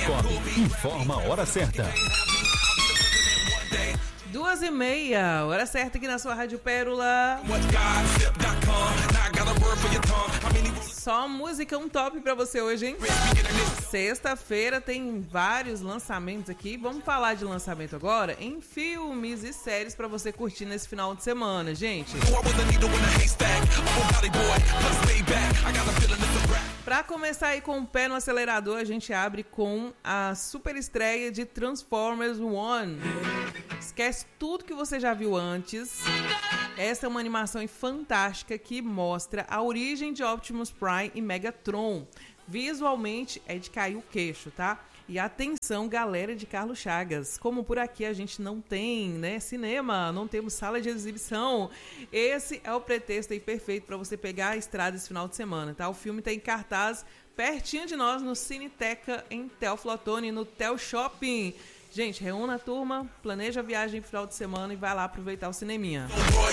Cicobi informa a hora certa. 2h30, hora certa aqui na sua Rádio Pérola. Só música top pra você hoje, hein? Sexta-feira tem vários lançamentos aqui. Vamos falar de lançamento agora em filmes e séries pra você curtir nesse final de semana, gente. Pra começar aí com o pé no acelerador, a gente abre com a super estreia de Transformers One. Esquece tudo que você já viu antes. Essa é uma animação fantástica que mostra a origem de Optimus Prime e Megatron. Visualmente é de cair o queixo, tá? E atenção, galera de Carlos Chagas, como por aqui a gente não tem, né, cinema, não temos sala de exibição, esse é o pretexto aí perfeito para você pegar a estrada esse final de semana, tá? O filme tá em cartaz pertinho de nós no Cineteca em Teoflotone, no Tel Shopping. Gente, reúna a turma, planeja a viagem no final de semana e vai lá aproveitar o cineminha.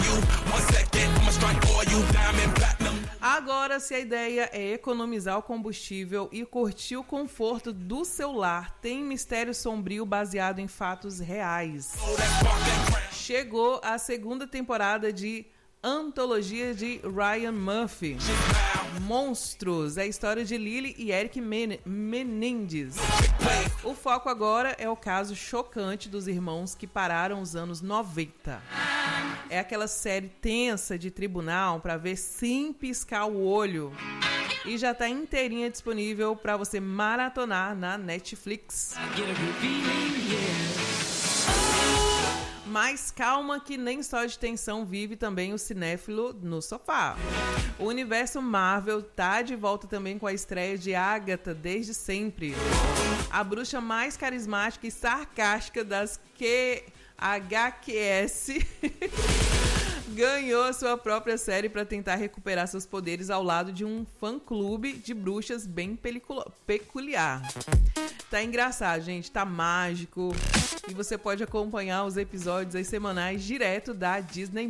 Agora, se a ideia é economizar o combustível e curtir o conforto do seu lar, tem Mistério Sombrio baseado em fatos reais. Chegou a segunda temporada de Antologia de Ryan Murphy. Monstros, é a história de Lily e Eric Menendez. O foco agora é o caso chocante dos irmãos que pararam os anos 90. É aquela série tensa de tribunal para ver sem piscar o olho. E já tá inteirinha disponível para você maratonar na Netflix. Mas calma que nem só de tensão vive também o cinéfilo no sofá. O universo Marvel tá de volta também com a estreia de Agatha desde sempre. A bruxa mais carismática e sarcástica das HQS ganhou sua própria série para tentar recuperar seus poderes ao lado de um fã-clube de bruxas bem peculiar. Tá engraçado, gente, tá mágico. E você pode acompanhar os episódios aí semanais direto da Disney+.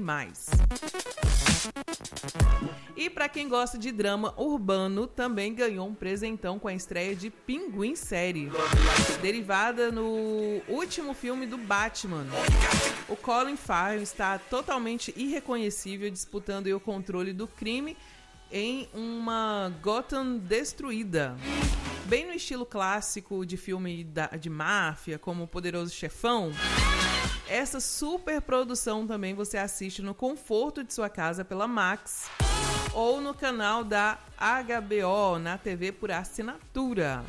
E para quem gosta de drama urbano, também ganhou um presentão com a estreia de Pinguim Série, derivada no último filme do Batman. O Colin Farrell está totalmente irreconhecível, disputando o controle do crime em uma Gotham destruída. Bem no estilo clássico de filme de máfia, como O Poderoso Chefão, essa super produção também você assiste no conforto de sua casa pela Max ou no canal da HBO na TV por assinatura.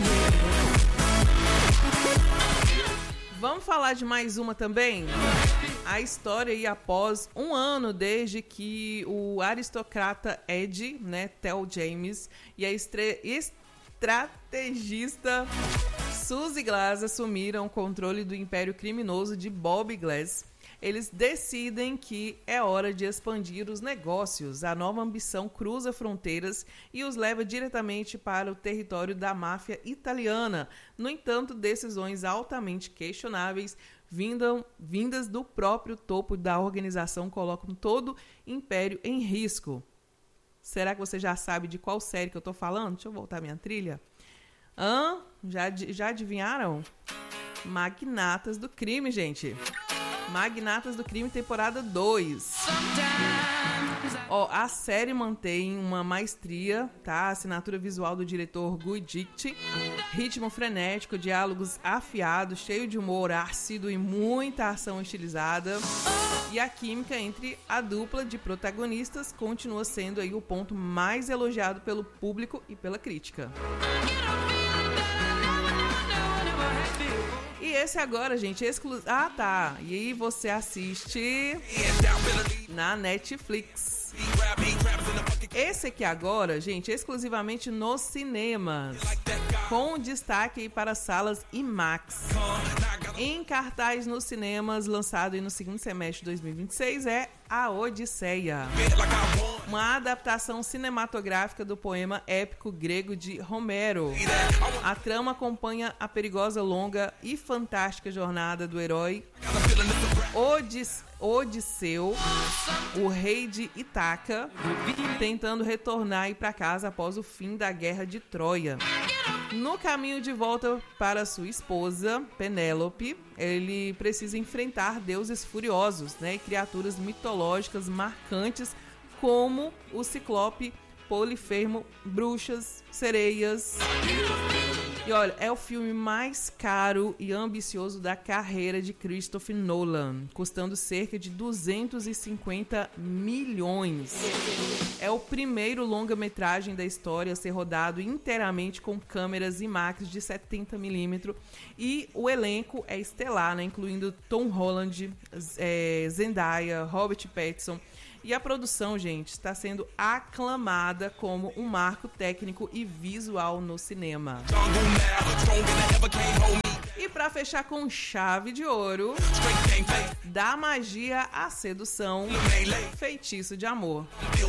Vamos falar de mais uma também? A história aí após um ano desde que o aristocrata Ed, né, Tel James, e a estrategista Suzy Glass assumiram o controle do império criminoso de Bob Glass. Eles decidem que é hora de expandir os negócios. A nova ambição cruza fronteiras e os leva diretamente para o território da máfia italiana. No entanto, decisões altamente questionáveis vindas do próprio topo da organização colocam todo o império em risco. Será que você já sabe de qual série que eu tô falando? Deixa eu voltar minha trilha. Já adivinharam? Magnatas do Crime, gente. Magnatas do Crime, temporada 2. A série mantém uma maestria, tá? A assinatura visual do diretor Guy Ritchie, ritmo frenético, diálogos afiados, cheio de humor ácido e muita ação estilizada. E a química entre a dupla de protagonistas continua sendo aí o ponto mais elogiado pelo público e pela crítica. E esse agora, gente, exclusivo. Ah, tá. E aí você assiste na Netflix. Esse aqui agora, gente, exclusivamente nos cinemas, com destaque aí para salas IMAX. Em cartaz nos cinemas, lançado aí no segundo semestre de 2026, é A Odisseia, uma adaptação cinematográfica do poema épico grego de Homero. A trama acompanha a perigosa, longa e fantástica jornada do herói Odisseu, o rei de Ítaca, tentando retornar para casa após o fim da Guerra de Troia. No caminho de volta para sua esposa, Penélope, ele precisa enfrentar deuses furiosos, né, e criaturas mitológicas marcantes como o Ciclope, Polifemo, bruxas, sereias. E olha, é o filme mais caro e ambicioso da carreira de Christopher Nolan, custando cerca de 250 milhões. É o primeiro longa-metragem da história a ser rodado inteiramente com câmeras IMAX de 70mm e o elenco é estelar, né, incluindo Tom Holland, Zendaya, Robert Pattinson. E a produção, gente, está sendo aclamada como um marco técnico e visual no cinema. E para fechar com chave de ouro, da magia à sedução, Feitiço de Amor.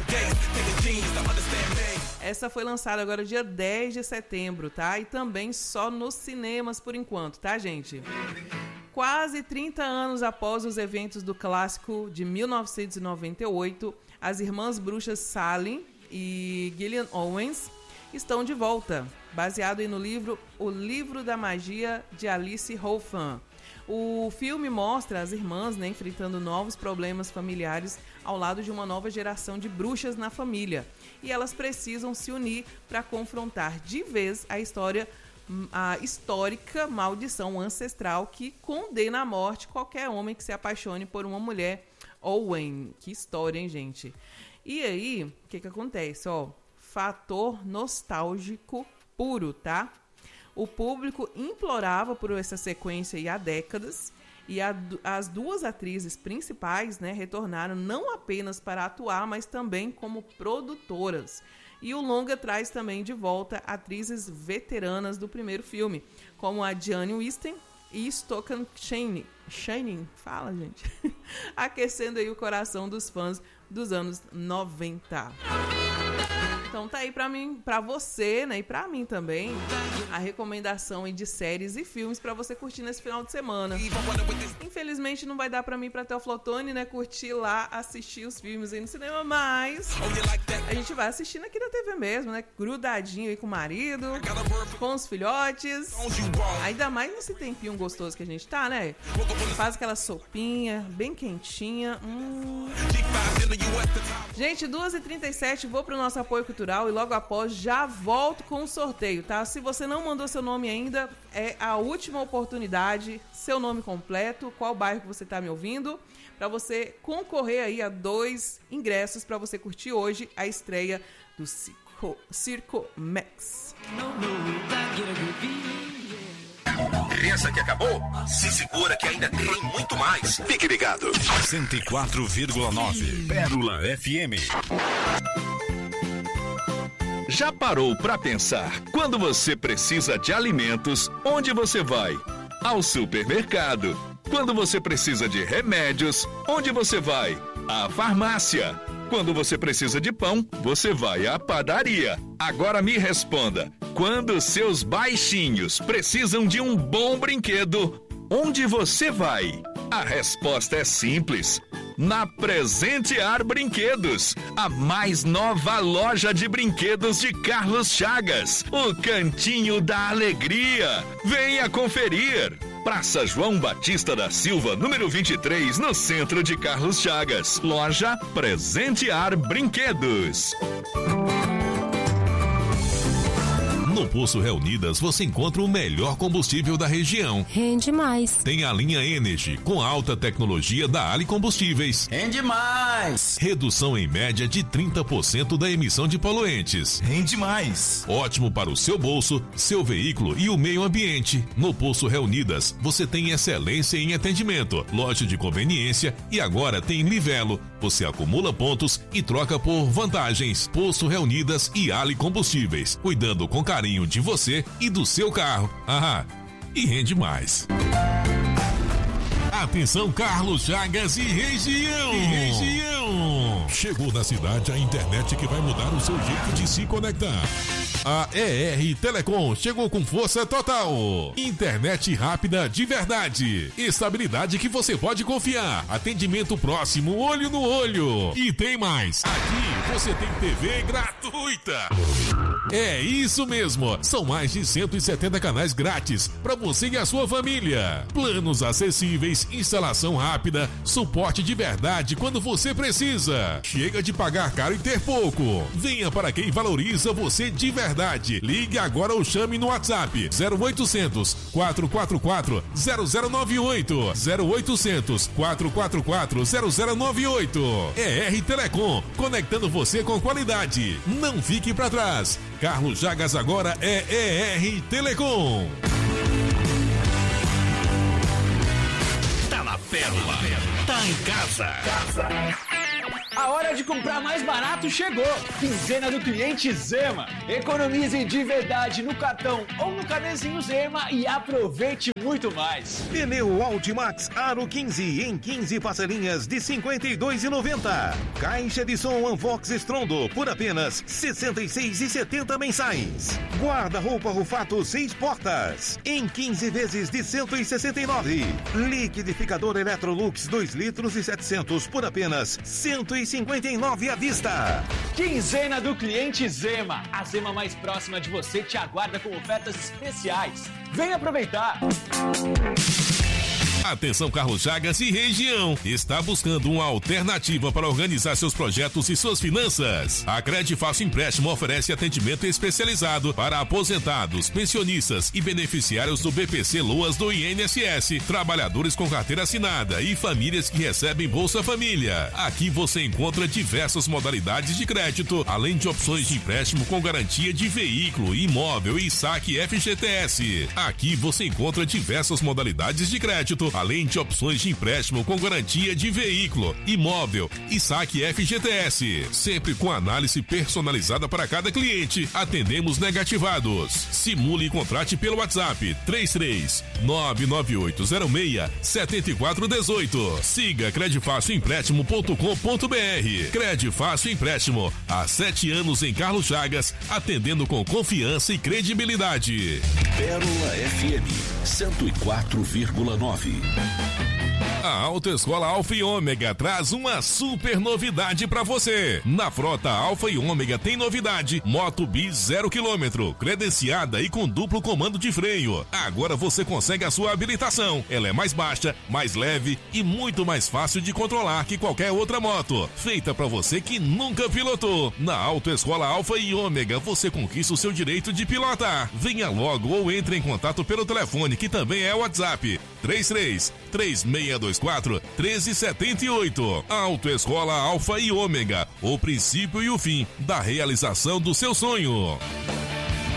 Essa foi lançada agora dia 10 de setembro, tá? E também só nos cinemas por enquanto, tá, gente? Quase 30 anos após os eventos do clássico de 1998, as irmãs bruxas Sally e Gillian Owens estão de volta, baseado no livro O Livro da Magia de Alice Hoffman. O filme mostra as irmãs, né, enfrentando novos problemas familiares ao lado de uma nova geração de bruxas na família. E elas precisam se unir para confrontar de vez a histórica maldição ancestral que condena à morte qualquer homem que se apaixone por uma mulher. Owen, que história, hein, gente? E aí, o que acontece? Ó, fator nostálgico puro, tá? O público implorava por essa sequência há décadas e as duas atrizes principais, né, retornaram não apenas para atuar, mas também como produtoras. E o longa traz também de volta atrizes veteranas do primeiro filme, como a Diane Wisten e Stockton Channing, fala, gente, aquecendo aí o coração dos fãs dos anos 90. Então tá aí pra você, né, e pra mim também, a recomendação aí de séries e filmes pra você curtir nesse final de semana. Infelizmente não vai dar pra mim ir pra Teoflotone, né, curtir lá, assistir os filmes aí no cinema, mas a gente vai assistindo aqui na TV mesmo, né, grudadinho aí com o marido, com os filhotes, ainda mais nesse tempinho gostoso que a gente tá, né, faz aquela sopinha bem quentinha. Gente, 2h37, vou pro nosso apoio cultural e logo após já volto com o sorteio, tá? Se você não mandou seu nome ainda, é a última oportunidade, seu nome completo, qual bairro que você tá me ouvindo, para você concorrer aí a 2 ingressos para você curtir hoje a estreia do Circo Max. Pensa que acabou? Se segura que ainda tem muito mais. Fique ligado. 104,9 Pérola FM. Já parou pra pensar? Quando você precisa de alimentos, onde você vai? Ao supermercado. Quando você precisa de remédios, onde você vai? À farmácia. Quando você precisa de pão, você vai à padaria. Agora me responda, quando seus baixinhos precisam de um bom brinquedo, onde você vai? A resposta é simples. Na Presentear Brinquedos, a mais nova loja de brinquedos de Carlos Chagas, o Cantinho da Alegria. Venha conferir. Praça João Batista da Silva, número 23, no centro de Carlos Chagas. Loja Presentear Brinquedos. No Poço Reunidas você encontra o melhor combustível da região. Rende mais. Tem a linha Energy com alta tecnologia da Ali Combustíveis. Rende mais. Redução em média de 30% da emissão de poluentes. Rende mais. Ótimo para o seu bolso, seu veículo e o meio ambiente. No Poço Reunidas você tem excelência em atendimento, loja de conveniência e agora tem Livelo. Você acumula pontos e troca por vantagens. Poço Reunidas e Ali Combustíveis, cuidando com carinho de você e do seu carro. E rende mais. Atenção, Carlos Chagas e região. Chegou na cidade a internet que vai mudar o seu jeito de se conectar. A ER Telecom chegou com força total. Internet rápida de verdade. Estabilidade que você pode confiar. Atendimento próximo, olho no olho. E tem mais. Aqui você tem TV gratuita. É isso mesmo, são mais de 170 canais grátis para você e a sua família. Planos acessíveis, instalação rápida, suporte de verdade quando você precisa. Chega de pagar caro e ter pouco. Venha para quem valoriza você de verdade. Ligue agora ou chame no WhatsApp 0800 444 0098 0800 444 0098. ER Telecom, conectando você com qualidade. Não fique para trás. Carlos Chagas agora é ER Telecom. Tá na Pérola, tá em casa. A hora de comprar mais barato chegou! Quinzena do cliente Zema. Economize de verdade no cartão ou no carnezinho Zema e aproveite muito mais. Pneu Altimax Aro 15 em 15 parcelinhas de R$ 52,90. Caixa de som Unvox Strondo por apenas R$ 66,70 mensais. Guarda-roupa Rufato 6 portas em 15 vezes de R$ 169. Liquidificador Electrolux 2 litros e 700 por apenas R$ 159 à vista. Quinzena do cliente Zema. A Zema mais próxima de você te aguarda com ofertas especiais. Vem aproveitar! Atenção Carlos Chagas e região. Está buscando uma alternativa para organizar seus projetos e suas finanças? A Credifácil Empréstimo oferece atendimento especializado para aposentados, pensionistas e beneficiários do BPC Loas do INSS, trabalhadores com carteira assinada e famílias que recebem Bolsa Família. Aqui você encontra diversas modalidades de crédito, além de opções de empréstimo com garantia de veículo, imóvel e saque FGTS. Aqui você encontra diversas modalidades de crédito, além de opções de empréstimo com garantia de veículo, imóvel e saque FGTS. Sempre com análise personalizada para cada cliente. Atendemos negativados. Simule e contrate pelo WhatsApp 33 99806 7418. Siga credifacioempréstimo.com.br. Credifácil Empréstimo. Há 7 anos em Carlos Chagas, atendendo com confiança e credibilidade. Pérola FM 104,9. A Autoescola Alfa e Ômega traz uma super novidade para você. Na frota Alfa e Ômega tem novidade: Moto Bis 0 km, credenciada e com duplo comando de freio. Agora você consegue a sua habilitação. Ela é mais baixa, mais leve e muito mais fácil de controlar que qualquer outra moto. Feita para você que nunca pilotou. Na Autoescola Alfa e Ômega você conquista o seu direito de pilotar. Venha logo ou entre em contato pelo telefone, que também é o WhatsApp 33-3624-1378. Autoescola Alfa e Ômega, o princípio e o fim da realização do seu sonho.